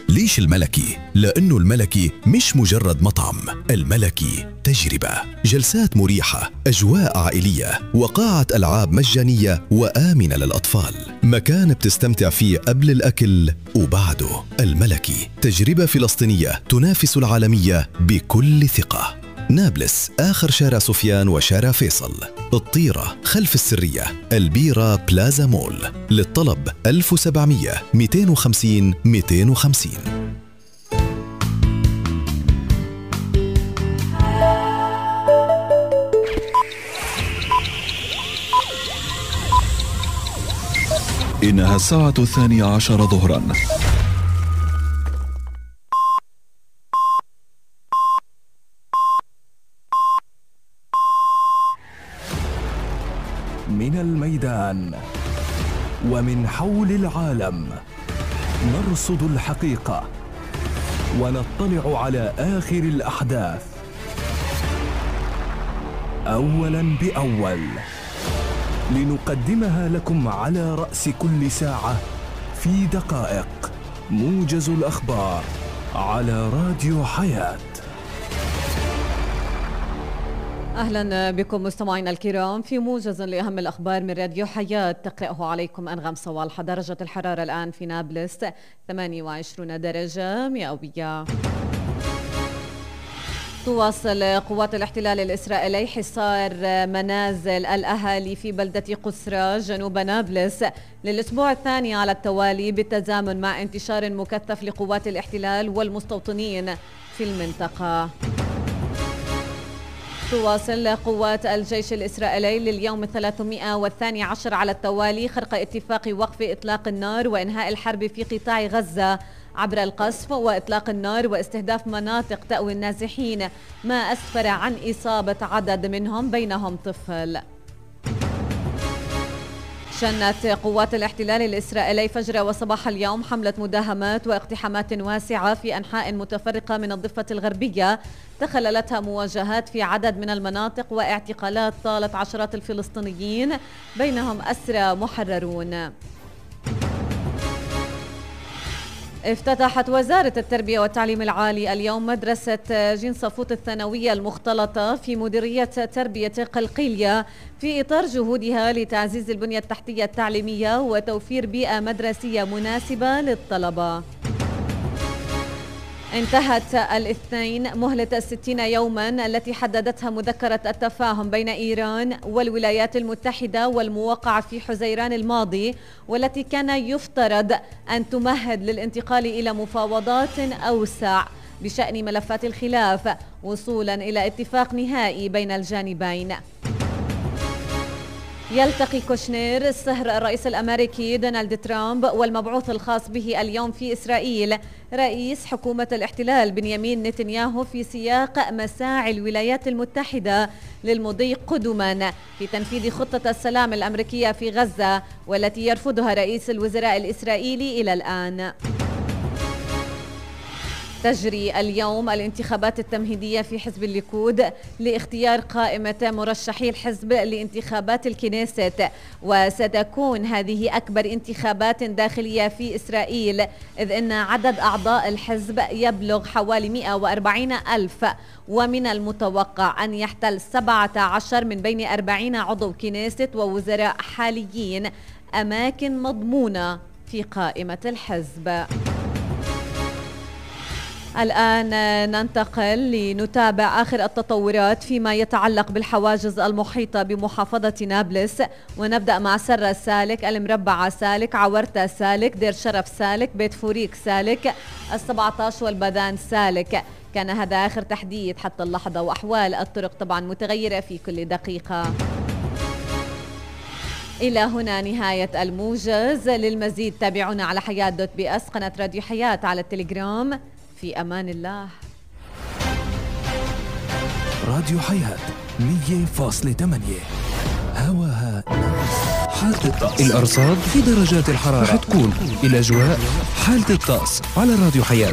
ليش الملكي؟ لأنه الملكي مش مجرد مطعم، الملكي تجربة، جلسات مريحة، أجواء عائلية، وقاعة ألعاب مجانية وآمنة للأطفال، مكان بتستمتع فيه قبل الأكل وبعده. الملكي تجربة فلسطينية تنافس العالمية بكل ثقة. نابلس آخر شارع سفيان وشارع فيصل، الطيرة خلف السرية، البيرة بلازا مول. للطلب 1700 250 250. إنها الساعة 12 ظهرا. من الميدان ومن حول العالم نرصد الحقيقة ونطلع على آخر الأحداث أولاً بأول، لنقدمها لكم على رأس كل ساعة في دقائق. موجز الأخبار على راديو حياة. أهلا بكم مستمعينا الكرام في موجز لأهم الأخبار من راديو حياة، تقرأه عليكم أنغام صوالح. درجة الحرارة الآن في نابلس 28 درجة مئوية. تواصل قوات الاحتلال الإسرائيلي حصار منازل الأهالي في بلدة قسرة جنوب نابلس للأسبوع الثاني على التوالي، بالتزامن مع انتشار مكثف لقوات الاحتلال والمستوطنين في المنطقة. تواصل قوات الجيش الإسرائيلي لليوم 312 على التوالي خرق اتفاق وقف إطلاق النار وإنهاء الحرب في قطاع غزة عبر القصف وإطلاق النار واستهداف مناطق تأوي النازحين، ما أسفر عن إصابة عدد منهم بينهم طفل. شنت قوات الاحتلال الإسرائيلي فجر وصباح اليوم حملة مداهمات واقتحامات واسعة في أنحاء متفرقة من الضفة الغربية تخللتها مواجهات في عدد من المناطق واعتقالات طالت عشرات الفلسطينيين بينهم أسرى محررون. افتتحت وزارة التربية والتعليم العالي اليوم مدرسة جنصفوت الثانوية المختلطة في مديرية تربية قلقيلية في إطار جهودها لتعزيز البنية التحتية التعليمية وتوفير بيئة مدرسية مناسبة للطلبة. انتهت الاثنين مهلة 60 يوما التي حددتها مذكرة التفاهم بين إيران والولايات المتحدة والموقعة في حزيران الماضي، والتي كان يفترض أن تمهد للانتقال إلى مفاوضات أوسع بشأن ملفات الخلاف وصولا إلى اتفاق نهائي بين الجانبين. يلتقي كوشنير الصهر الرئيس الأمريكي دونالد ترامب والمبعوث الخاص به اليوم في إسرائيل رئيس حكومة الاحتلال بنيامين نتنياهو في سياق مساعي الولايات المتحدة للمضي قدما في تنفيذ خطة السلام الأمريكية في غزة، والتي يرفضها رئيس الوزراء الإسرائيلي إلى الآن. تجري اليوم الانتخابات التمهيدية في حزب الليكود لاختيار قائمة مرشحي الحزب لانتخابات الكنيست، وستكون هذه أكبر انتخابات داخلية في إسرائيل، إذ أن عدد أعضاء الحزب يبلغ حوالي 140 ألف، ومن المتوقع أن يحتل 17 من بين 40 عضو كنيست ووزراء حاليين أماكن مضمونة في قائمة الحزب. الآن ننتقل لنتابع آخر التطورات فيما يتعلق بالحواجز المحيطة بمحافظة نابلس، ونبدأ مع سرة سالك، المربعة سالك، عورتة سالك، دير شرف سالك، بيت فوريك سالك، ال17 والبدان سالك. كان هذا آخر تحديث حتى اللحظة، وأحوال الطرق طبعا متغيرة في كل دقيقة. إلى هنا نهاية الموجز. للمزيد تابعونا على حياة.بي اس، قناة راديو حياة على التليجرام. في أمان الله. راديو حياة 100.8 هواها حالة الطقس. الأرصاد في درجات الحرارة رح تكون الأجواء حالة الطقس على راديو حياة.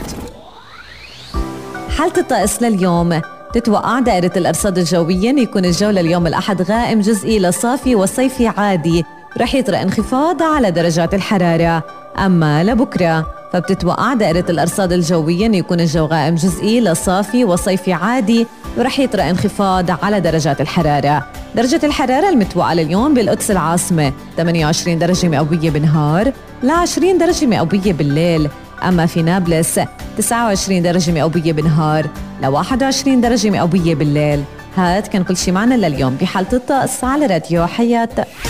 حالة الطقس لليوم تتوقع دائرة الأرصاد الجوية يكون الجو لليوم الأحد غائم جزئي لصافي وصيفي عادي، رح يطرأ انخفاض على درجات الحرارة. أما لبكرة فبتتوقع دائرة الأرصاد الجوية أن يكون الجو غائم جزئي لصافي وصيفي عادي، ورح يطرأ انخفاض على درجات الحرارة. درجة الحرارة المتوقعة لليوم بالقدس العاصمة 28 درجة مئوية بالنهار ل 20 درجة مئوية بالليل، أما في نابلس 29 درجة مئوية بالنهار ل 21 درجة مئوية بالليل. هاد كان كل شي معنا لليوم بحالة الطقس على راديو حياة.